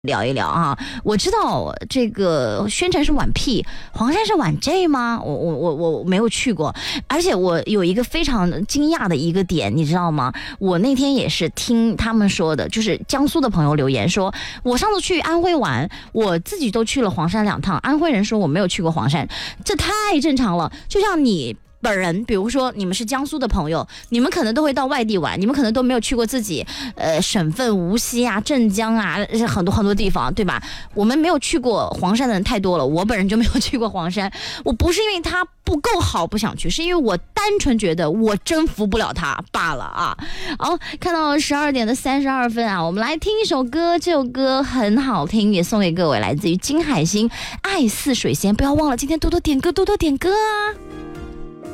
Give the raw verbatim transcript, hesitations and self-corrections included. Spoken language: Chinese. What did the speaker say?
聊一聊啊，我知道这个宣城是皖 P， 黄山是皖 J 吗？我我我我没有去过，而且我有一个非常惊讶的一个点，你知道吗？我那天也是听他们说的，就是江苏的朋友留言说，我上次去安徽玩，我自己都去了黄山两趟，安徽人说我没有去过黄山，这太正常了，就像你。本人，比如说你们是江苏的朋友，你们可能都会到外地玩，你们可能都没有去过自己呃省份无锡啊、镇江啊，很多很多地方，对吧？我们没有去过黄山的人太多了，我本人就没有去过黄山。我不是因为它不够好不想去，是因为我单纯觉得我征服不了它罢了啊。好，看到十二点的三十二分啊，我们来听一首歌，这首歌很好听，也送给各位，来自于金海心《爱似水仙》。不要忘了今天多多点歌，多多点歌啊。